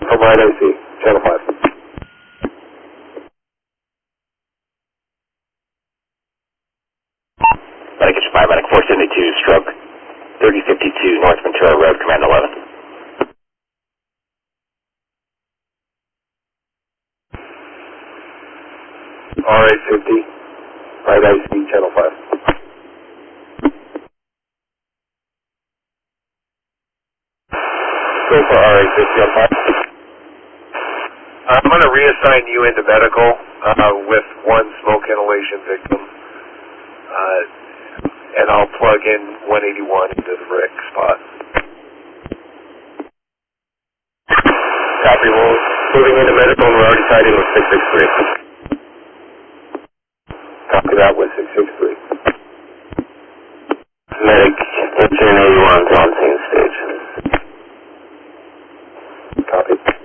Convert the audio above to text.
Provide IC, channel 5. Medic 5, Medic 472, stroke 3052, North Ventura Road, Command 11. RA50, right IC, channel 5. Go for RA50 on 5. I'm going to reassign you into medical with one smoke inhalation victim. And I'll plug in 181 into the Rick spot. Copy, we're moving into medical and we're already tied in with 663. Copy that with 663. Medic 1881 is on scene stage. Copy.